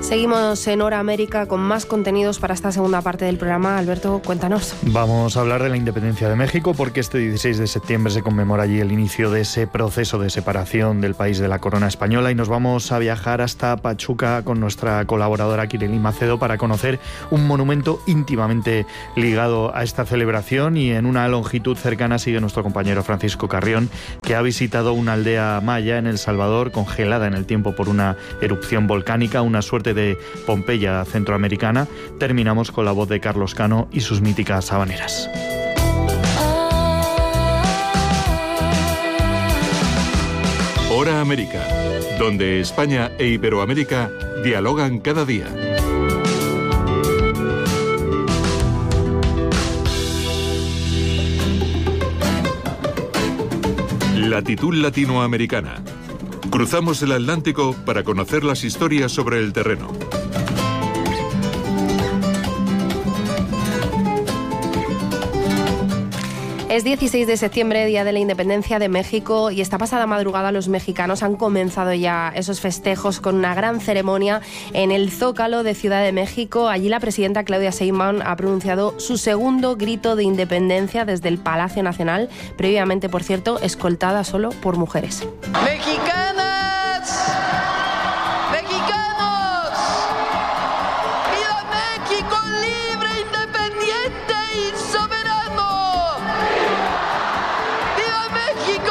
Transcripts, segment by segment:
Seguimos en Hora América con más contenidos para esta segunda parte del programa. Alberto, cuéntanos. Vamos a hablar de la independencia de México porque este 16 de septiembre se conmemora allí el inicio de ese proceso de separación del país de la corona española, y nos vamos a viajar hasta Pachuca con nuestra colaboradora Kireli Macedo para conocer un monumento íntimamente ligado a esta celebración, y en una longitud cercana sigue nuestro compañero Francisco Carrión, que ha visitado una aldea maya en El Salvador congelada en el tiempo por una erupción volcánica, una suerte de Pompeya centroamericana. Terminamos con la voz de Carlos Cano y sus míticas habaneras. Hora América, donde España e Iberoamérica dialogan cada día. Latitud latinoamericana. Cruzamos el Atlántico para conocer las historias sobre el terreno. Es 16 de septiembre, Día de la Independencia de México, y esta pasada madrugada los mexicanos han comenzado ya esos festejos con una gran ceremonia en el Zócalo de Ciudad de México. Allí la presidenta Claudia Sheinbaum ha pronunciado su segundo grito de independencia desde el Palacio Nacional, previamente, por cierto, escoltada solo por mujeres. ¡Mexicanas! ¡Mexicanos! ¡Viva México libre, independiente y soberano! ¡Viva México!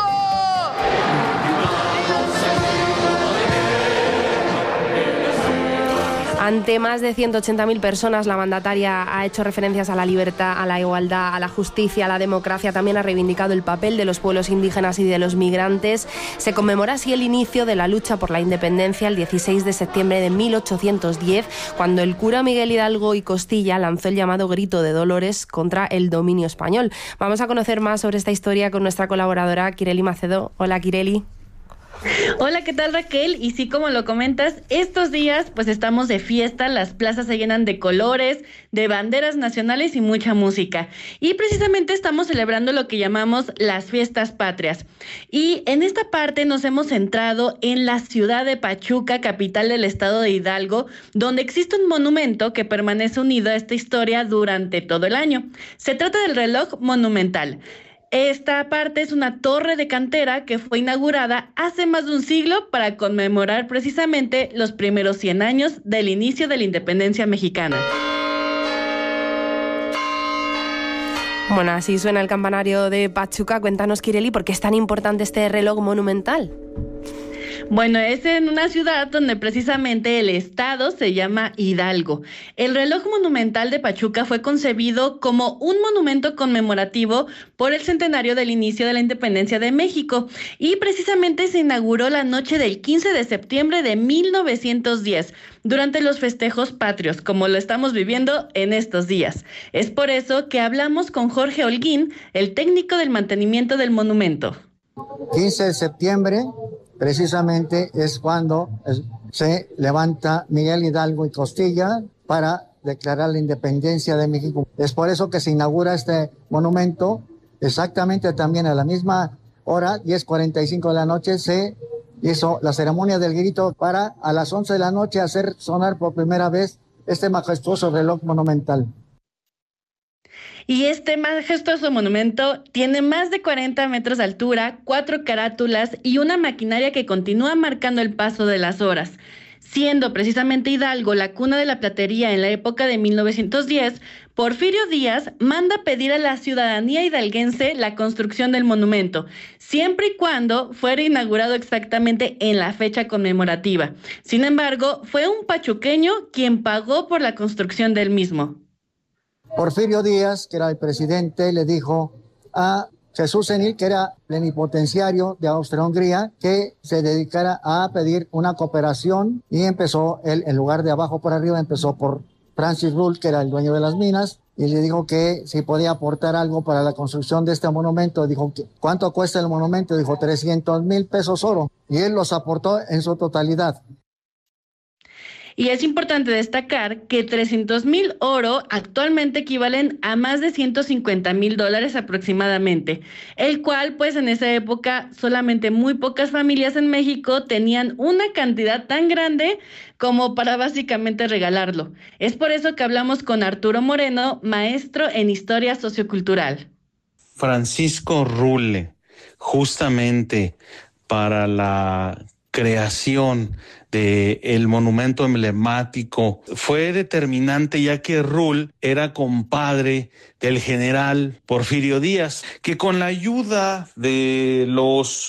Ante más de 180.000 personas, la mandataria ha hecho referencias a la libertad, a la igualdad, a la justicia, a la democracia. También ha reivindicado el papel de los pueblos indígenas y de los migrantes. Se conmemora así el inicio de la lucha por la independencia el 16 de septiembre de 1810, cuando el cura Miguel Hidalgo y Costilla lanzó el llamado Grito de Dolores contra el dominio español. Vamos a conocer más sobre esta historia con nuestra colaboradora Kireli Macedo. Hola, Kireli. Hola, ¿qué tal, Raquel? Y sí, como lo comentas, estos días pues estamos de fiesta, las plazas se llenan de colores, de banderas nacionales y mucha música. Y precisamente estamos celebrando lo que llamamos las fiestas patrias. Y en esta parte nos hemos centrado en la ciudad de Pachuca, capital del estado de Hidalgo, donde existe un monumento que permanece unido a esta historia durante todo el año. Se trata del reloj monumental. Esta parte es una torre de cantera que fue inaugurada hace más de un siglo para conmemorar precisamente los primeros 100 años del inicio de la independencia mexicana. Bueno, así suena el campanario de Pachuca. Cuéntanos, Kireli, ¿por qué es tan importante este reloj monumental? Bueno, es en una ciudad donde precisamente el estado se llama Hidalgo. El reloj monumental de Pachuca fue concebido como un monumento conmemorativo por el centenario del inicio de la independencia de México, y precisamente se inauguró la noche del 15 de septiembre de 1910 durante los festejos patrios, como lo estamos viviendo en estos días. Es por eso que hablamos con Jorge Holguín, el técnico del mantenimiento del monumento. 15 de septiembre precisamente es cuando se levanta Miguel Hidalgo y Costilla para declarar la independencia de México. Es por eso que se inaugura este monumento. Exactamente también a la misma hora, 10:45 de la noche, se hizo la ceremonia del grito para a las 11 de la noche hacer sonar por primera vez este majestuoso reloj monumental. Y este majestuoso monumento tiene más de 40 metros de altura, 4 carátulas y una maquinaria que continúa marcando el paso de las horas. Siendo precisamente Hidalgo la cuna de la platería en la época de 1910, Porfirio Díaz manda pedir a la ciudadanía hidalguense la construcción del monumento, siempre y cuando fuera inaugurado exactamente en la fecha conmemorativa. Sin embargo, fue un pachuqueño quien pagó por la construcción del mismo. Porfirio Díaz, que era el presidente, le dijo a Jesús Zenil, que era plenipotenciario de Austria-Hungría, que se dedicara a pedir una cooperación, y empezó él, en lugar de abajo por arriba, empezó por Francis Rull, que era el dueño de las minas, y le dijo que si podía aportar algo para la construcción de este monumento. Dijo, ¿cuánto cuesta el monumento? Dijo, 300,000 pesos oro, y él los aportó en su totalidad. Y es importante destacar que 300,000 oro actualmente equivalen a más de $150,000 aproximadamente, el cual pues en esa época solamente muy pocas familias en México tenían una cantidad tan grande como para básicamente regalarlo. Es por eso que hablamos con Arturo Moreno, maestro en Historia Sociocultural. Francisco Rulle, justamente para la creación del monumento emblemático, fue determinante, ya que Rull era compadre del general Porfirio Díaz, que con la ayuda de los